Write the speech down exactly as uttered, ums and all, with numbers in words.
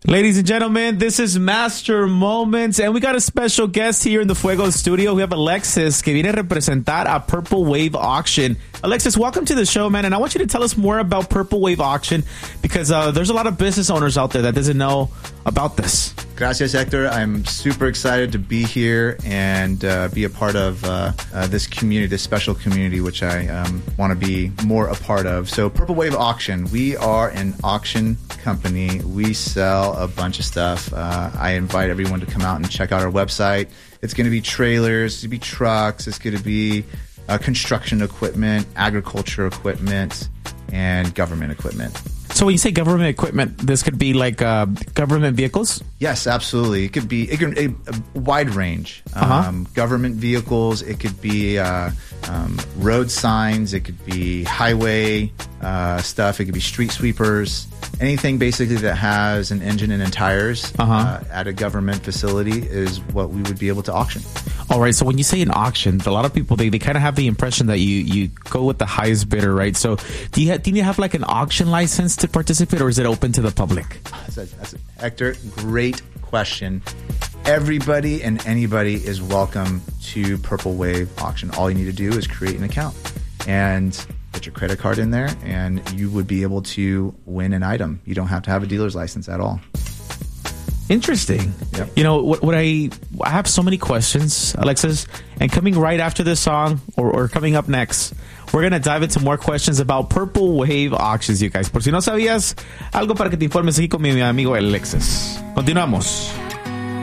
Ladies and gentlemen, this is Master Moments, and we got a special guest here in the Fuego studio. We have Alexis, que viene a representar a Purple Wave Auction. Alexis, welcome to the show, man, and I want you to tell us more about Purple Wave Auction because uh, there's a lot of business owners out there that doesn't know about this. Gracias, Hector. I'm super excited to be here and uh, be a part of uh, uh, this community, this special community, which I um, want to be more a part of. So Purple Wave Auction, we are an auction company. We sell a bunch of stuff. Uh, I invite everyone to come out and check out our website. It's going to be trailers, it's going to be trucks, it's going to be uh, construction equipment, agriculture equipment, and government equipment. So when you say government equipment, this could be like uh, government vehicles? Yes, absolutely. It could be it could, a, a wide range. Uh-huh. Um, government vehicles. It could be uh, um, road signs. It could be highway uh, stuff. It could be street sweepers. Anything basically that has an engine and tires uh-huh. uh, at a government facility is what we would be able to auction. All right. So when you say an auction, a lot of people, they, they kind of have the impression that you, you go with the highest bidder, right? So do you, ha- do you have like an auction license to participate, or is it open to the public? That's a, that's a, Hector, great question. Everybody and anybody is welcome to Purple Wave Auction. All you need to do is create an account and put your credit card in there, and you would be able to win an item. You don't have to have a dealer's license at all. Interesting. Yep. You know, what, what I I have so many questions, Alexis, and coming right after this song or, or coming up next, we're going to dive into more questions about Purple Wave Auctions, you guys. Por si no sabías, algo para que te informes aquí con mi amigo Alexis. Continuamos.